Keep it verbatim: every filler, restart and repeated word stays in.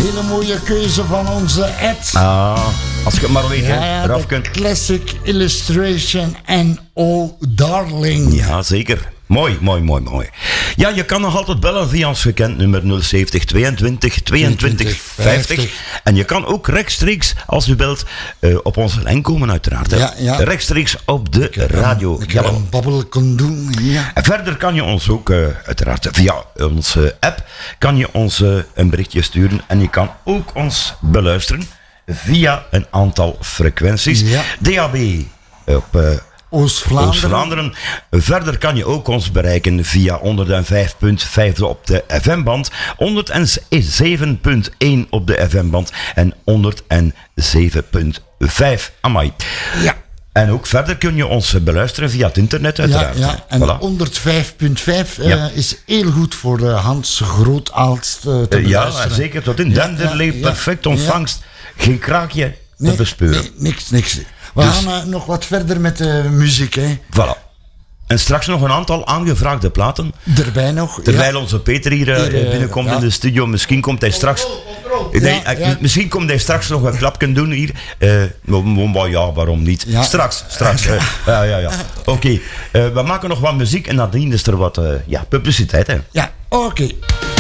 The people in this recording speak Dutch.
hele mooie keuze van onze Ed. Ah, als je het maar weet, ja, hè, ja, Rafke. Classic Illustration en Oh Darling. Ja, zeker. Mooi, mooi, mooi, mooi. Ja, je kan nog altijd bellen via ons gekend nummer nul zeventig tweeëntwintig tweeëntwintig vijftig. En je kan ook rechtstreeks, als u belt, uh, op onze lijn komen uiteraard. Hè. Ja, ja. Rechtstreeks op de radio. Ik heb een babbel kon doen, ja. En verder kan je ons ook, uh, uiteraard, via onze app, kan je ons uh, een berichtje sturen. En je kan ook ons beluisteren via een aantal frequenties. Ja. D A B op... Uh, Oost-Vlaanderen. Oost-Vlaanderen. Verder kan je ook ons bereiken via honderdvijf komma vijf op de F M-band, honderdzeven komma één op de F M-band en honderdzeven komma vijf. Amai. Ja. En ook verder kun je ons beluisteren via het internet uiteraard. Ja, ja. En voilà. honderdvijf komma vijf uh, ja. is heel goed voor uh, Hans Grootaalst uh, te uh, beluisteren. Ja, zeker. Tot in ja, Denderlee, ja, perfect ontvangst. Ja. Geen kraakje nee, te bespeuren. Nee, niks, niks. We dus, gaan uh, nog wat verder met de uh, muziek, hè. Voilà. En straks nog een aantal aangevraagde platen. Erbij nog. Terwijl ja. onze Peter hier, uh, hier binnenkomt ja. in de studio. Misschien komt hij straks... Nee, ja, ja. Misschien komt hij straks nog een klapje doen hier. Uh, maar ja, waarom niet? Ja. Straks, straks. Uh, ja, ja, ja. Oké, okay. uh, we maken nog wat muziek en nadien is er wat uh, ja, publiciteit. Hè. Ja, oké. Okay.